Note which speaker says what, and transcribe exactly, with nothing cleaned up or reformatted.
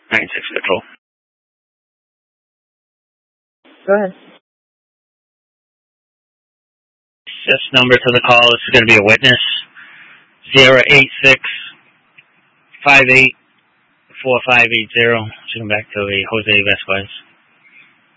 Speaker 1: nine six Control.
Speaker 2: Go ahead.
Speaker 1: This number to the call is going to be a witness. Zero eight six five eight four five eight zero. Come back to a Jose Vasquez.